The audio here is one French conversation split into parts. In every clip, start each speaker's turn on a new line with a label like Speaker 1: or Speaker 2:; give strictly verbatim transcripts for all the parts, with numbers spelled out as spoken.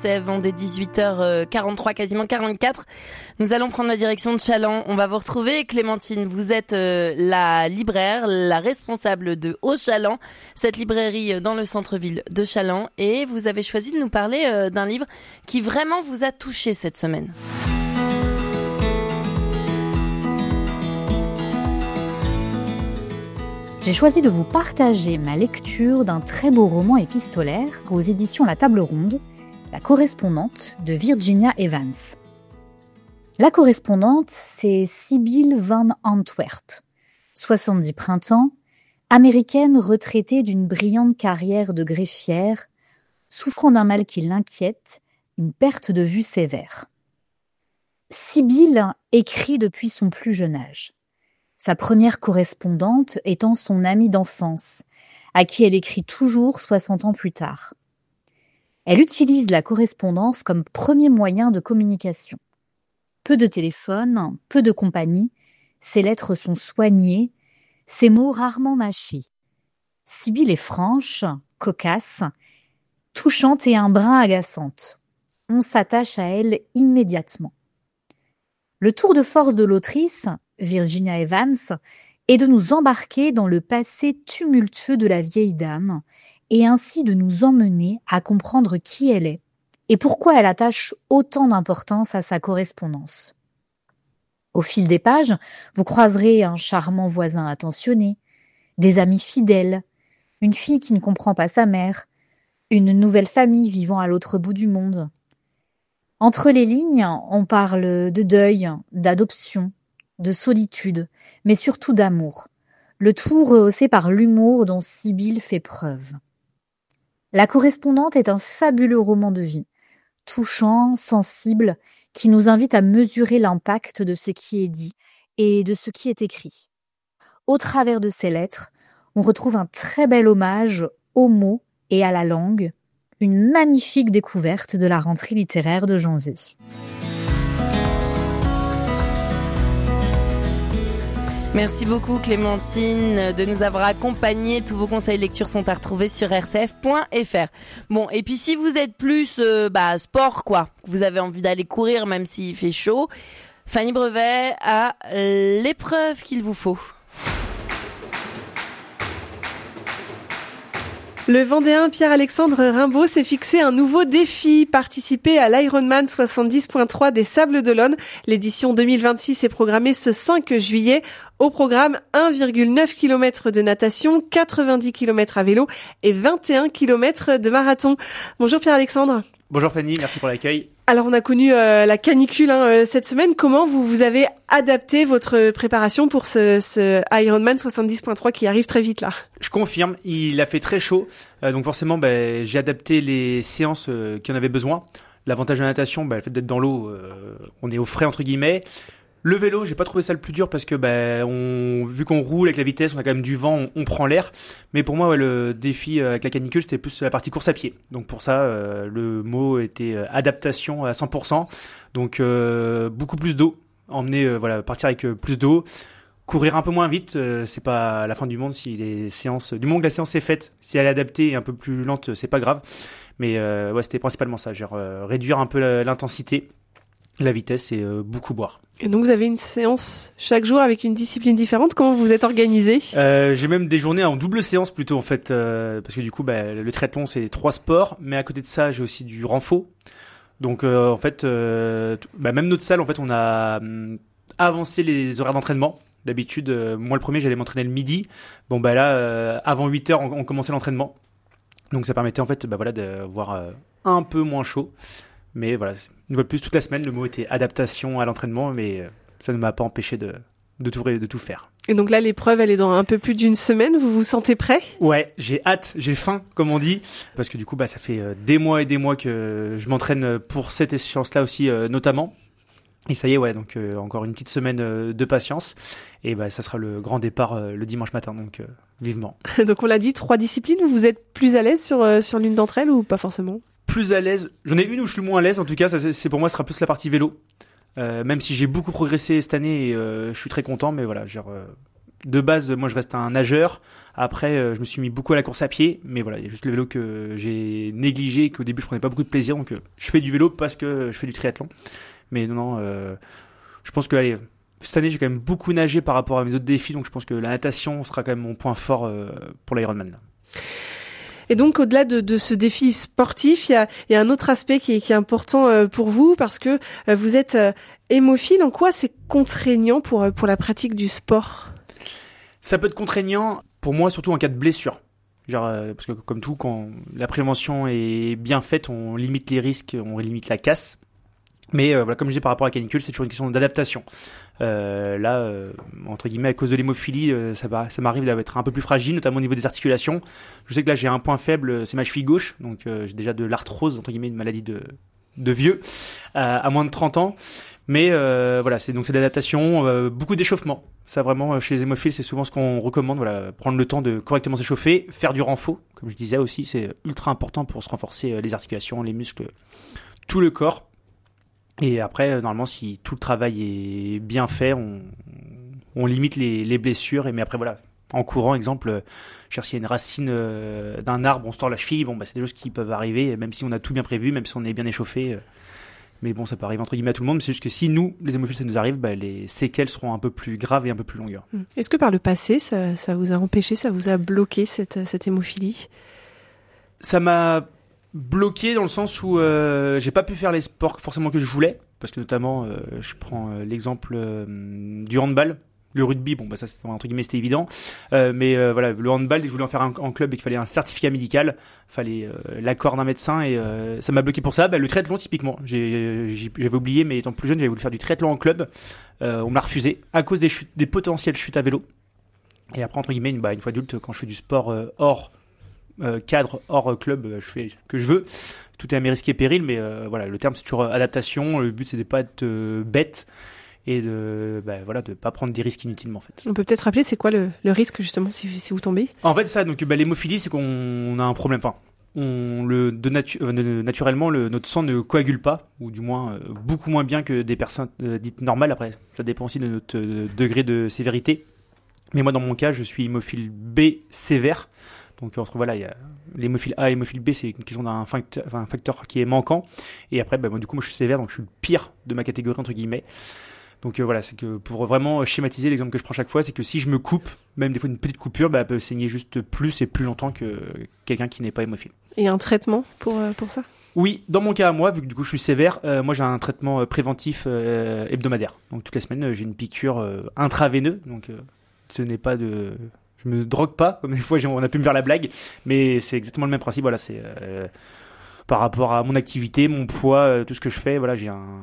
Speaker 1: C F Vendée, dix-huit heures quarante-trois, quasiment quarante-quatre. Nous allons prendre la direction de Challans. On va vous retrouver, Clémentine. Vous êtes euh, la libraire, la responsable de Haut Challans, cette librairie dans le centre-ville de Challans. Et vous avez choisi de nous parler euh, d'un livre qui vraiment vous a touché cette semaine.
Speaker 2: J'ai choisi de vous partager ma lecture d'un très beau roman épistolaire aux éditions La Table Ronde, La Correspondante de Virginia Evans. La Correspondante, c'est Sibylle Van Antwerp, soixante-dix printemps, américaine retraitée d'une brillante carrière de greffière, souffrant d'un mal qui l'inquiète, une perte de vue sévère. Sibylle écrit depuis son plus jeune âge. Sa première correspondante étant son amie d'enfance, à qui elle écrit toujours soixante ans plus tard. Elle utilise la correspondance comme premier moyen de communication. Peu de téléphone, peu de compagnie, ses lettres sont soignées, ses mots rarement mâchés. Sibylle est franche, cocasse, touchante et un brin agaçante. On s'attache à elle immédiatement. Le tour de force de l'autrice, Virginia Evans, est de nous embarquer dans le passé tumultueux de la vieille dame et ainsi de nous emmener à comprendre qui elle est et pourquoi elle attache autant d'importance à sa correspondance. Au fil des pages, vous croiserez un charmant voisin attentionné, des amis fidèles, une fille qui ne comprend pas sa mère, une nouvelle famille vivant à l'autre bout du monde. Entre les lignes, on parle de deuil, d'adoption, de solitude, mais surtout d'amour, le tout rehaussé par l'humour dont Sibylle fait preuve. La Correspondante est un fabuleux roman de vie, touchant, sensible, qui nous invite à mesurer l'impact de ce qui est dit et de ce qui est écrit. Au travers de ces lettres, on retrouve un très bel hommage aux mots et à la langue, une magnifique découverte de la rentrée littéraire de janvier.
Speaker 1: Merci beaucoup Clémentine de nous avoir accompagnés. Tous vos conseils lecture sont à retrouver sur r c f point f r. Bon, et puis si vous êtes plus euh, bah sport quoi, que vous avez envie d'aller courir même s'il fait chaud, Fanny Brevet a l'épreuve qu'il vous faut.
Speaker 3: Le Vendéen Pierre-Alexandre Rimbaud s'est fixé un nouveau défi, participer à l'Ironman soixante-dix virgule trois des Sables d'Olonne. L'édition deux mille vingt-six est programmée ce cinq juillet. Au programme, un virgule neuf kilomètres de natation, quatre-vingt-dix kilomètres à vélo et vingt et un kilomètres de marathon. Bonjour Pierre-Alexandre.
Speaker 4: Bonjour Fanny, merci pour l'accueil.
Speaker 3: Alors on a connu euh, la canicule hein, cette semaine. Comment vous vous avez adapté votre préparation pour ce, ce Ironman soixante-dix virgule trois qui arrive très vite là?
Speaker 4: Je confirme, il a fait très chaud, euh, donc forcément bah, j'ai adapté les séances euh, qui en avaient besoin. L'avantage de la natation, bah, le fait d'être dans l'eau, euh, on est au frais entre guillemets. Le vélo, j'ai pas trouvé ça le plus dur parce que bah, on, vu qu'on roule avec la vitesse, on a quand même du vent, on, on prend l'air. Mais pour moi, ouais, le défi euh, avec la canicule, c'était plus la partie course à pied. Donc pour ça, euh, le mot était euh, adaptation à cent pour cent. Donc euh, beaucoup plus d'eau, emmener, euh, voilà, partir avec euh, plus d'eau, courir un peu moins vite. Euh, c'est pas la fin du monde si les séances, du moment que la séance est faite, si elle est adaptée et un peu plus lente, c'est pas grave. Mais euh, ouais, c'était principalement ça, genre euh, réduire un peu la, l'intensité, la vitesse et euh, beaucoup boire.
Speaker 3: Et donc vous avez une séance chaque jour avec une discipline différente. Comment vous êtes organisé?
Speaker 4: euh, J'ai même des journées en double séance plutôt en fait, euh, parce que du coup bah, le triathlon c'est trois sports, mais à côté de ça j'ai aussi du renfo. Donc euh, en fait, euh, bah, même notre salle en fait on a hum, avancé les horaires d'entraînement. D'habitude, euh, moi le premier j'allais m'entraîner le midi. Bon bah là euh, avant huit heures on, on commençait l'entraînement. Donc ça permettait en fait bah, voilà, d'avoir euh, un peu moins chaud. Mais voilà, une fois de plus, toute la semaine, le mot était adaptation à l'entraînement, mais ça ne m'a pas empêché de, de, tout, de tout faire.
Speaker 3: Et donc là, l'épreuve, elle est dans un peu plus d'une semaine. Vous vous sentez prêt?
Speaker 4: Ouais, j'ai hâte, j'ai faim, comme on dit. Parce que du coup, bah, ça fait des mois et des mois que je m'entraîne pour cette échéance-là aussi, euh, notamment. Et ça y est, ouais, donc euh, encore une petite semaine euh, de patience. Et bah, ça sera le grand départ euh, le dimanche matin, donc euh, vivement.
Speaker 3: Donc on l'a dit, trois disciplines. Vous êtes plus à l'aise sur, euh, sur l'une d'entre elles ou pas forcément?
Speaker 4: Plus à l'aise. J'en ai une où je suis moins à l'aise, en tout cas, ça, c'est, c'est pour moi, ce sera plus la partie vélo. Euh, même si j'ai beaucoup progressé cette année et euh, je suis très content, mais voilà, genre, euh, de base, moi je reste un nageur. Après, euh, je me suis mis beaucoup à la course à pied, mais voilà, il y a juste le vélo que j'ai négligé, qu'au début je prenais pas beaucoup de plaisir, donc euh, je fais du vélo parce que je fais du triathlon. Mais non, non, euh, je pense que allez, cette année j'ai quand même beaucoup nagé par rapport à mes autres défis, donc je pense que la natation sera quand même mon point fort euh, pour l'Ironman.
Speaker 3: Et donc, au-delà de, de ce défi sportif, il y a, il y a un autre aspect qui est, qui est important euh, pour vous, parce que euh, vous êtes euh, hémophile. En quoi c'est contraignant pour, euh, pour la pratique du sport ?
Speaker 4: Ça peut être contraignant pour moi, surtout en cas de blessure. Genre, euh, parce que comme tout, quand la prévention est bien faite, on limite les risques, on limite la casse. Mais euh, voilà, comme je disais par rapport à la canicule, c'est toujours une question d'adaptation. Euh, là, euh, entre guillemets, à cause de l'hémophilie, euh, ça, va, ça m'arrive d'être un peu plus fragile, notamment au niveau des articulations. Je sais que là, j'ai un point faible, c'est ma cheville gauche, donc euh, j'ai déjà de l'arthrose, entre guillemets, une maladie de, de vieux, euh, à moins de trente ans. Mais euh, voilà, c'est donc c'est d'adaptation, euh, beaucoup d'échauffement. Ça vraiment, chez les hémophiles, c'est souvent ce qu'on recommande. Voilà, prendre le temps de correctement s'échauffer, faire du renfort, comme je disais aussi, c'est ultra important pour se renforcer euh, les articulations, les muscles, tout le corps. Et après, normalement, si tout le travail est bien fait, on, on limite les, les blessures. Et mais après, voilà, en courant, exemple, s'il y a une racine euh, d'un arbre, on se tord la cheville, bon, bah, c'est des choses qui peuvent arriver, même si on a tout bien prévu, même si on est bien échauffé. Euh, mais bon, ça peut arriver entre guillemets à tout le monde. Mais c'est juste que si nous, les hémophiles, ça nous arrive, bah, les séquelles seront un peu plus graves et un peu plus longues.
Speaker 3: Est-ce que par le passé, ça, ça vous a empêché, ça vous a bloqué cette, cette hémophilie ? Ça
Speaker 4: m'a bloqué dans le sens où euh, j'ai pas pu faire les sports forcément que je voulais, parce que notamment euh, je prends euh, l'exemple euh, du handball, le rugby, bon bah ça c'était entre guillemets c'était évident, euh, mais euh, voilà, le handball, je voulais en faire un, en club et qu'il fallait un certificat médical, fallait euh, l'accord d'un médecin et euh, ça m'a bloqué pour ça. Bah, le triathlon typiquement, j'ai, j'ai, j'avais oublié, mais étant plus jeune j'avais voulu faire du triathlon en club, euh, on m'a refusé à cause des chutes, des potentielles chutes à vélo. Et après entre guillemets une, bah, une fois adulte, quand je fais du sport euh, hors Euh, cadre hors euh, club, euh, je fais ce que je veux, tout est à mes risques et périls, mais euh, voilà, le terme c'est toujours euh, adaptation. Le but c'est de pas être euh, bête et de bah, voilà, de pas prendre des risques inutilement en fait.
Speaker 3: On peut peut-être rappeler c'est quoi le, le risque justement si, si vous tombez ?
Speaker 4: En fait ça, donc bah, l'hémophilie c'est qu'on on a un problème, enfin on le de natu- euh, naturellement le, notre sang ne coagule pas, ou du moins euh, beaucoup moins bien que des personnes euh, dites normales. Après ça dépend aussi de notre euh, degré de sévérité, mais moi dans mon cas je suis hémophile B sévère. Donc entre voilà, il y a l'hémophile A et l'hémophile B, c'est une question d'un facteur, enfin, un facteur qui est manquant. Et après, bah, bon, du coup, moi je suis sévère, donc je suis le pire de ma catégorie entre guillemets. Donc euh, voilà, c'est que pour vraiment schématiser, l'exemple que je prends chaque fois, c'est que si je me coupe, même des fois une petite coupure, bah, elle peut saigner juste plus et plus longtemps que quelqu'un qui n'est pas hémophile.
Speaker 3: Et un traitement pour euh, pour ça ?
Speaker 4: Oui, dans mon cas à moi, vu que du coup je suis sévère, euh, moi j'ai un traitement euh, préventif euh, hebdomadaire. Donc toutes les semaines, euh, j'ai une piqûre euh, intraveineuse. Donc euh, ce n'est pas de Je me drogue pas, comme des fois on a pu me faire la blague, mais c'est exactement le même principe. Voilà, c'est euh, par rapport à mon activité, mon poids, euh, tout ce que je fais. Voilà, j'ai un,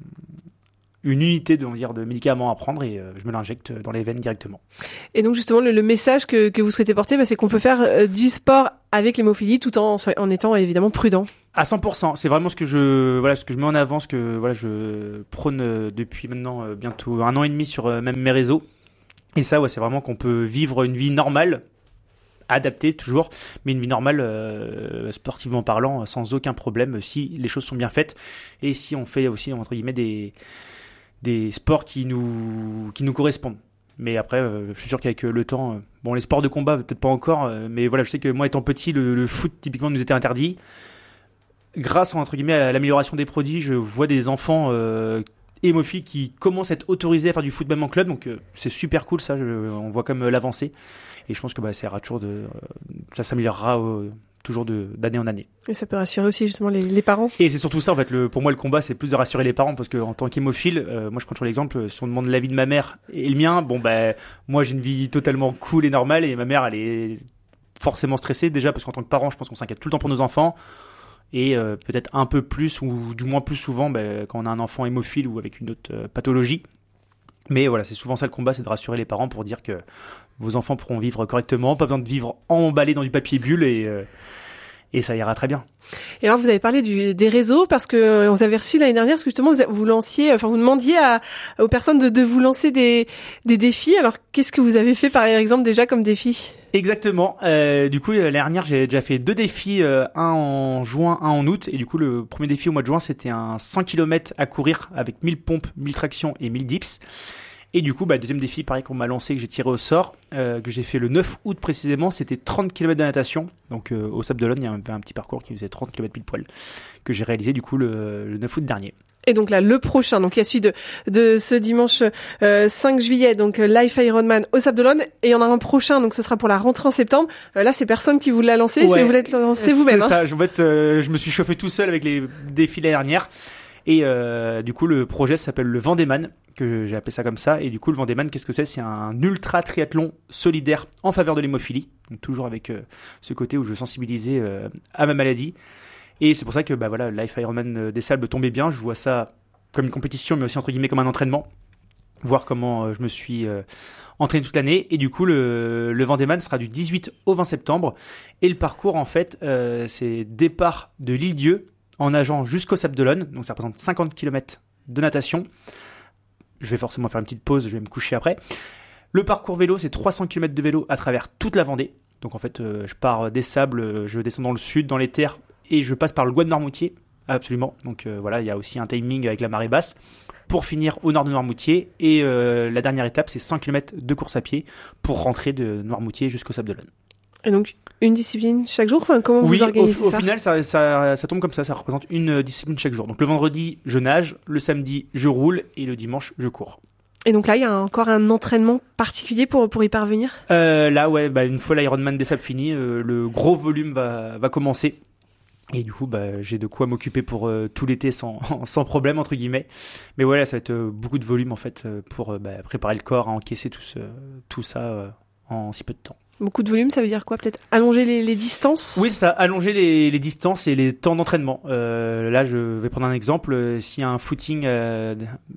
Speaker 4: une unité de, on va dire, de médicaments à prendre et euh, je me l'injecte dans les veines directement.
Speaker 3: Et donc justement, le, le message que, que vous souhaitez porter, bah, c'est qu'on peut faire euh, du sport avec l'hémophilie tout en, en étant évidemment prudent.
Speaker 4: À cent pour cent, c'est vraiment ce que je, voilà, ce que je mets en avant, ce que voilà, je prône euh, depuis maintenant euh, bientôt un an et demi sur euh, même mes réseaux. Et ça, ouais, c'est vraiment qu'on peut vivre une vie normale, adaptée toujours, mais une vie normale, euh, sportivement parlant, sans aucun problème, si les choses sont bien faites et si on fait aussi, entre guillemets, des, des sports qui nous, qui nous correspondent. Mais après, euh, je suis sûr qu'avec le temps, euh, bon, les sports de combat, peut-être pas encore, euh, mais voilà, je sais que moi, étant petit, le, le foot, typiquement, nous était interdit. Grâce, entre guillemets, à l'amélioration des produits, je vois des enfants euh, hémophiles qui commencent à être autorisés à faire du foot même en club, donc euh, c'est super cool ça, je, on voit comme euh, l'avancée et je pense que bah, ça ira toujours de, euh, ça s'améliorera euh, toujours de, d'année en année.
Speaker 3: Et ça peut rassurer aussi justement les, les parents.
Speaker 4: Et c'est surtout ça en fait, le, pour moi le combat c'est plus de rassurer les parents parce que en tant qu'hémophile, euh, moi je prends toujours l'exemple, si on demande l'avis de ma mère et le mien, bon bah moi j'ai une vie totalement cool et normale et ma mère elle est forcément stressée déjà parce qu'en tant que parent je pense qu'on s'inquiète tout le temps pour nos enfants. Et euh, peut-être un peu plus, ou du moins plus souvent, bah, quand on a un enfant hémophile ou avec une autre euh, pathologie. Mais voilà, c'est souvent ça le combat, c'est de rassurer les parents pour dire que vos enfants pourront vivre correctement, pas besoin de vivre emballés dans du papier bulle et, euh, et ça ira très bien.
Speaker 3: Et alors vous avez parlé du, des réseaux parce que euh, vous avez reçu l'année dernière, parce que justement vous, vous lanciez, enfin vous demandiez à, aux personnes de, de vous lancer des, des défis. Alors qu'est-ce que vous avez fait par exemple déjà comme défi ?
Speaker 4: Exactement. Euh, du coup, l'année dernière, j'ai déjà fait deux défis, euh, un en juin, un en août. Et du coup, le premier défi au mois de juin, c'était un cent kilomètres à courir avec mille pompes, mille tractions et mille dips. Et du coup, bah, deuxième défi, pareil qu'on m'a lancé, que j'ai tiré au sort, euh, que j'ai fait le neuf août précisément, c'était trente kilomètres de natation. Donc euh, au Sable d'Olonne, il y avait un petit parcours qui faisait trente kilomètres pile poil, que j'ai réalisé du coup le, le neuf août dernier.
Speaker 3: Et donc là, le prochain, donc il y a celui de, de ce dimanche euh, cinq juillet, donc euh, Life Ironman au Sable d'Olonne, et il y en a un prochain, donc ce sera pour la rentrée en septembre. Euh, là, c'est personne qui vous l'a lancé, ouais. c'est vous l'êtes lancé vous-même.
Speaker 4: C'est
Speaker 3: hein.
Speaker 4: ça, en fait, euh, je me suis chauffé tout seul avec les défis l'année dernière. Et euh, du coup, le projet s'appelle le Vendéman, que j'ai appelé ça comme ça. Et du coup, le Vendéman, qu'est-ce que c'est ? C'est un ultra triathlon solidaire en faveur de l'hémophilie. Donc toujours avec euh, ce côté où je veux sensibiliser euh, à ma maladie. Et c'est pour ça que bah voilà, Life Ironman des Sables tombait bien. Je vois ça comme une compétition, mais aussi entre guillemets comme un entraînement. Voir comment euh, je me suis euh, entraîné toute l'année. Et du coup, le, le Vendéman sera du dix-huit au vingt septembre. Et le parcours, en fait, euh, c'est départ de l'Île-Dieu en nageant jusqu'au Sable d'Olonne. Donc ça représente cinquante kilomètres de natation. Je vais forcément faire une petite pause, je vais me coucher après. Le parcours vélo, c'est trois cents kilomètres de vélo à travers toute la Vendée. Donc en fait, euh, je pars des Sables, je descends dans le sud, dans les terres, et je passe par le Gois de Noirmoutier. Absolument. Donc euh, voilà, il y a aussi un timing avec la marée basse pour finir au nord de Noirmoutier. Et euh, la dernière étape, c'est cent kilomètres de course à pied pour rentrer de Noirmoutier jusqu'au Sable d'Olonne.
Speaker 3: Et donc, une discipline chaque jour, enfin, comment
Speaker 4: oui,
Speaker 3: vous organisez
Speaker 4: au,
Speaker 3: ça ?
Speaker 4: Au final, ça, ça, ça tombe comme ça, ça représente une discipline chaque jour. Donc le vendredi, je nage, le samedi, je roule, et le dimanche, je cours.
Speaker 3: Et donc là, il y a encore un entraînement particulier pour, pour y parvenir ?
Speaker 4: euh, Là, ouais, bah, une fois l'Ironman des Sables fini, euh, le gros volume va, va commencer. Et du coup, bah, j'ai de quoi m'occuper pour euh, tout l'été sans, sans problème, entre guillemets. Mais voilà, ouais, ça va être euh, beaucoup de volume, en fait, euh, pour euh, bah, préparer le corps à encaisser tout, ce, tout ça euh, en si peu de temps.
Speaker 3: Beaucoup de volume, ça veut dire quoi ? Peut-être allonger les, les distances ?
Speaker 4: Oui, ça, allonger les, les distances et les temps d'entraînement. Euh, là, je vais prendre un exemple. Euh, s'il y a un footing, euh,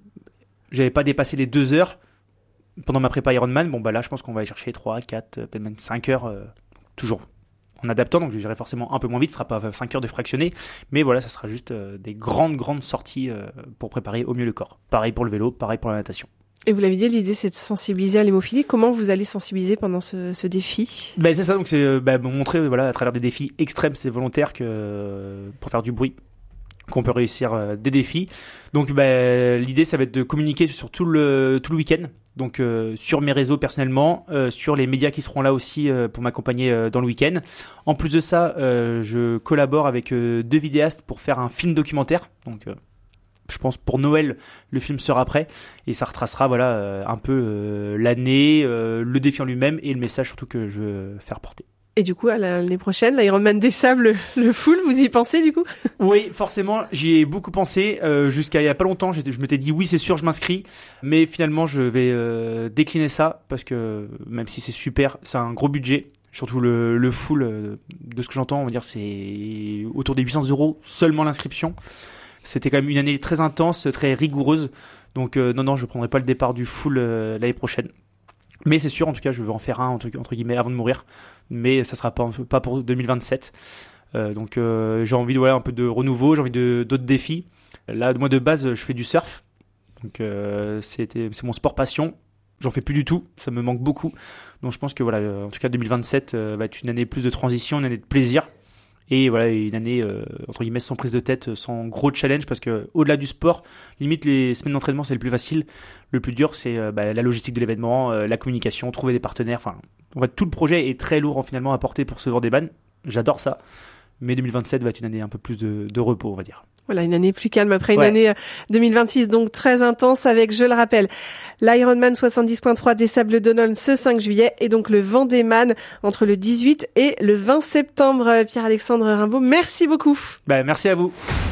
Speaker 4: j'avais pas dépassé les deux heures pendant ma prépa Ironman, bon bah là, je pense qu'on va aller chercher trois, quatre, peut-être même cinq heures, euh, toujours en adaptant. Donc, je dirais forcément un peu moins vite. Ce sera pas cinq heures de fractionné, mais voilà, ça sera juste euh, des grandes, grandes sorties euh, pour préparer au mieux le corps. Pareil pour le vélo, pareil pour la natation.
Speaker 3: Et vous l'avez dit, l'idée c'est de sensibiliser à l'hémophilie. Comment vous allez sensibiliser pendant ce, ce défi ?
Speaker 4: Ben c'est ça, donc c'est ben, montrer voilà, à travers des défis extrêmes, c'est volontaire que, euh, pour faire du bruit, qu'on peut réussir euh, des défis. Donc ben, l'idée ça va être de communiquer sur tout le, tout le week-end, donc euh, sur mes réseaux personnellement, euh, sur les médias qui seront là aussi euh, pour m'accompagner euh, dans le week-end. En plus de ça, euh, je collabore avec euh, deux vidéastes pour faire un film documentaire, donc euh, je pense pour Noël, le film sera prêt et ça retracera voilà euh, un peu euh, l'année, euh, le défi en lui-même et le message surtout que je veux faire porter.
Speaker 3: Et du coup, à l'année prochaine, l'Ironman des Sables, le, le full, vous y pensez du coup ?
Speaker 4: Oui, forcément, j'y ai beaucoup pensé. Euh, jusqu'à il y a pas longtemps, j'étais, je m'étais dit oui, c'est sûr, je m'inscris. Mais finalement, je vais euh, décliner ça parce que même si c'est super, c'est un gros budget. Surtout le, le full, euh, de ce que j'entends, on va dire c'est autour des huit cents euros seulement l'inscription. C'était quand même une année très intense, très rigoureuse. Donc euh, non, non, je ne prendrai pas le départ du full euh, l'année prochaine. Mais c'est sûr, en tout cas, je veux en faire un, entre, entre guillemets, avant de mourir. Mais ça ne sera pas, pas pour deux mille vingt-sept. Euh, donc euh, j'ai envie de, voilà, un peu de renouveau, j'ai envie de, d'autres défis. Là, moi, de base, je fais du surf. Donc euh, c'était, c'est mon sport passion. J'en fais plus du tout, ça me manque beaucoup. Donc je pense que, voilà, en tout cas, deux mille vingt-sept euh, va être une année plus de transition, une année de plaisir. Et voilà, une année, euh, entre guillemets, sans prise de tête, sans gros challenge, parce que au-delà du sport, limite les semaines d'entraînement, c'est le plus facile. Le plus dur, c'est euh, bah, la logistique de l'événement, euh, la communication, trouver des partenaires. Enfin, en fait, tout le projet est très lourd, finalement, à porter pour ce Vendéman. J'adore ça. Mais deux mille vingt-sept va être une année un peu plus de, de repos, on va dire.
Speaker 3: Voilà, une année plus calme après une
Speaker 4: ouais.
Speaker 3: année deux mille vingt-six, donc très intense avec, je le rappelle, l'Ironman soixante-dix virgule trois des Sables d'Olonne ce cinq juillet et donc le Vendéman entre le dix-huit et le vingt septembre. Pierre-Alexandre Rimbaud, merci beaucoup.
Speaker 4: Bah, merci à vous.